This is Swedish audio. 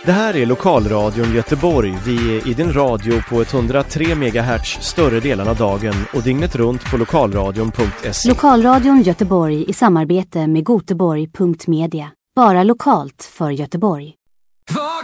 Det här är Lokalradion Göteborg. Vi är i din radio på 103 MHz större delen av dagen och dygnet runt på lokalradion.se. Lokalradion Göteborg i samarbete med Goteborg.media. Bara lokalt för Göteborg. Vad